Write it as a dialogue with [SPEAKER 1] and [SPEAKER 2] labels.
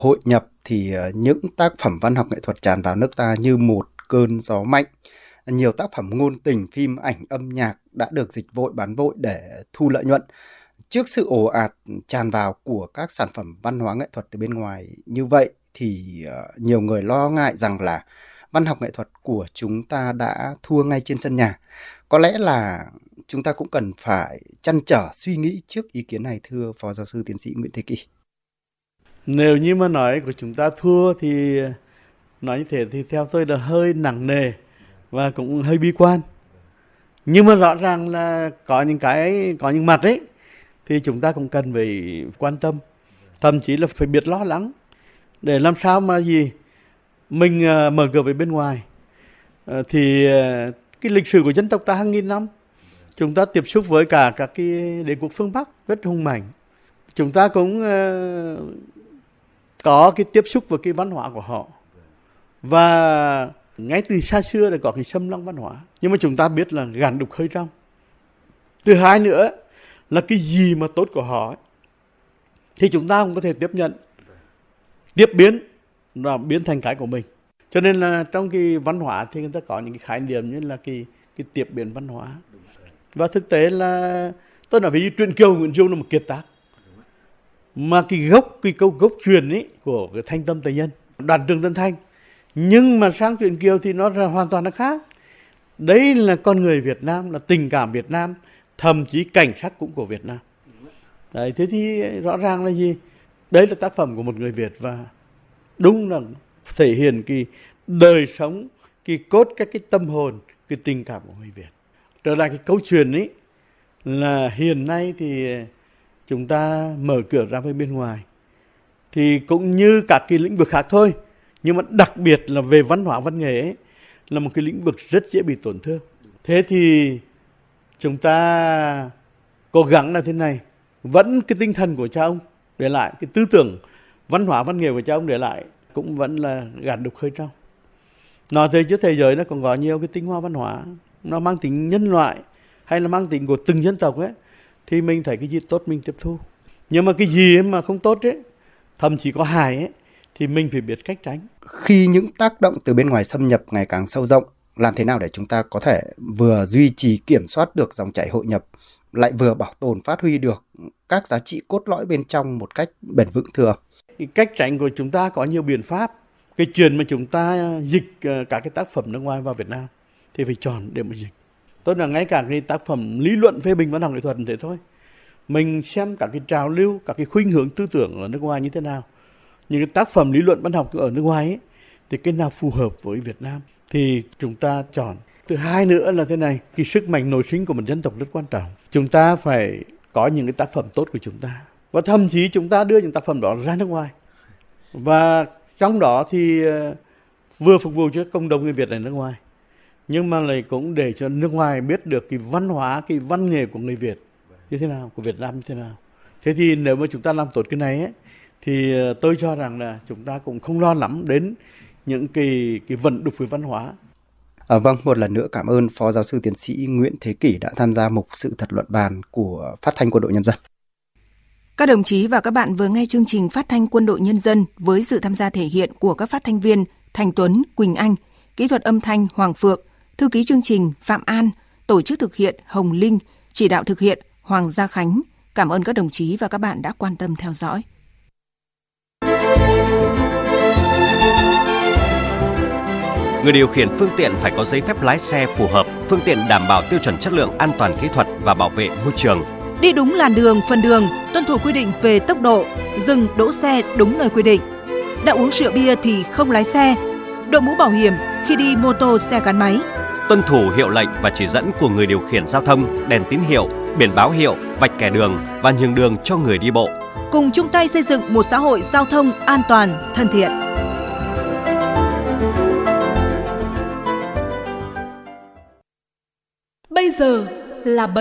[SPEAKER 1] Hội nhập thì những tác phẩm văn học nghệ thuật tràn vào nước ta như một cơn gió mạnh. Nhiều tác phẩm ngôn tình, phim ảnh, âm nhạc đã được dịch vội bán vội để thu lợi nhuận. Trước sự ồ ạt tràn vào của các sản phẩm văn hóa nghệ thuật từ bên ngoài như vậy thì nhiều người lo ngại rằng là văn học nghệ thuật của chúng ta đã thua ngay trên sân nhà. Có lẽ là chúng ta cũng cần phải trăn trở suy nghĩ trước ý kiến này, thưa Phó Giáo sư Tiến sĩ Nguyễn Thế Kỷ.
[SPEAKER 2] Nếu như mà nói của chúng ta thua thì nói như thế thì theo tôi là hơi nặng nề và cũng hơi bi quan. Nhưng mà rõ ràng là có những mặt ấy thì chúng ta cũng cần phải quan tâm, thậm chí là phải biết lo lắng để làm sao mà mình mở cửa với bên ngoài. Thì cái lịch sử của dân tộc ta hàng nghìn năm, chúng ta tiếp xúc với cả các cái đế quốc phương Bắc rất hùng mạnh. Chúng ta cũng có cái tiếp xúc với cái văn hóa của họ, và ngay từ xa xưa đã có cái xâm lăng văn hóa, nhưng mà chúng ta biết là gạn đục khơi trong. Thứ hai nữa là cái gì mà tốt của họ ấy, thì chúng ta cũng có thể tiếp nhận, tiếp biến và biến thành cái của mình. Cho nên là trong cái văn hóa thì người ta có những cái khái niệm như là cái tiếp biến văn hóa. Và thực tế là tôi nói ví dụ truyện Kiều Nguyễn Du là một kiệt tác, mà cái câu gốc truyền ấy của cái Thanh Tâm Tây Nhân, Đoàn Trường Tân Thanh, nhưng mà sang truyện Kiều thì nó hoàn toàn nó khác. Đấy là con người Việt Nam, là tình cảm Việt Nam, thậm chí cảnh sắc cũng của Việt Nam. Đấy, thế thì rõ ràng là gì? Đấy là tác phẩm của một người Việt, và đúng là thể hiện cái đời sống, cái cốt, cái tâm hồn, cái tình cảm của người Việt. Trở lại cái câu chuyện ấy, là hiện nay thì chúng ta mở cửa ra với bên ngoài thì cũng như các cái lĩnh vực khác thôi, nhưng mà đặc biệt là về văn hóa văn nghệ ấy, là một cái lĩnh vực rất dễ bị tổn thương. Thế thì chúng ta cố gắng là thế này, vẫn cái tinh thần của cha ông để lại, cái tư tưởng văn hóa văn nghệ của cha ông để lại cũng vẫn là gạn đục khơi trong. Nói thế chứ thế giới nó còn có nhiều cái tinh hoa văn hóa, nó mang tính nhân loại hay là mang tính của từng dân tộc ấy, thì mình thấy cái gì tốt mình tiếp thu. Nhưng mà cái gì mà không tốt ấy, thậm chí có hại ấy, thì mình phải biết cách tránh.
[SPEAKER 1] Khi những tác động từ bên ngoài xâm nhập ngày càng sâu rộng, làm thế nào để chúng ta có thể vừa duy trì kiểm soát được dòng chảy hội nhập, lại vừa bảo tồn phát huy được các giá trị cốt lõi bên trong một cách bền vững, thưa?
[SPEAKER 2] Cái cách tránh của chúng ta có nhiều biện pháp. Cái chuyện mà chúng ta dịch các cái tác phẩm nước ngoài vào Việt Nam thì phải chọn để mà dịch. Tốt là ngay cả cái tác phẩm lý luận phê bình văn học nghệ thuật thế thôi. Mình xem các cái trào lưu, các cái khuynh hướng tư tưởng ở nước ngoài như thế nào. Những cái tác phẩm lý luận văn học ở nước ngoài ấy, thì cái nào phù hợp với Việt Nam thì chúng ta chọn. Thứ hai nữa là thế này, cái sức mạnh nội sinh của một dân tộc rất quan trọng. Chúng ta phải có những cái tác phẩm tốt của chúng ta, và thậm chí chúng ta đưa những tác phẩm đó ra nước ngoài. Và trong đó thì vừa phục vụ cho cộng đồng người Việt ở nước ngoài, nhưng mà lại cũng để cho nước ngoài biết được cái văn hóa, cái văn nghệ của người Việt như thế nào, của Việt Nam như thế nào. Thế thì nếu mà chúng ta làm tốt cái này ấy, thì tôi cho rằng là chúng ta cũng không lo lắm đến những cái vận đục về văn hóa.
[SPEAKER 1] Vâng, một lần nữa cảm ơn Phó Giáo sư Tiến sĩ Nguyễn Thế Kỷ đã tham gia mục Sự thật luận bàn của Phát thanh Quân đội Nhân dân.
[SPEAKER 3] Các đồng chí và các bạn vừa nghe chương trình Phát thanh Quân đội Nhân dân với sự tham gia thể hiện của các phát thanh viên Thành Tuấn, Quỳnh Anh, kỹ thuật âm thanh Hoàng Phượng, thư ký chương trình Phạm An, tổ chức thực hiện Hồng Linh, chỉ đạo thực hiện Hoàng Gia Khánh. Cảm ơn các đồng chí và các bạn đã quan tâm theo dõi.
[SPEAKER 4] Người điều khiển phương tiện phải có giấy phép lái xe phù hợp, phương tiện đảm bảo tiêu chuẩn chất lượng an toàn kỹ thuật và bảo vệ môi trường.
[SPEAKER 5] Đi đúng làn đường, phần đường, tuân thủ quy định về tốc độ, dừng đỗ xe đúng nơi quy định. Đã uống rượu bia thì không lái xe. Đội mũ bảo hiểm khi đi mô tô xe gắn máy.
[SPEAKER 4] Tuân thủ hiệu lệnh và chỉ dẫn của người điều khiển giao thông, đèn tín hiệu, biển báo hiệu, vạch kẻ đường và nhường đường cho người đi bộ.
[SPEAKER 5] Cùng chung tay xây dựng một xã hội giao thông an toàn, thân thiện.
[SPEAKER 6] Bây giờ là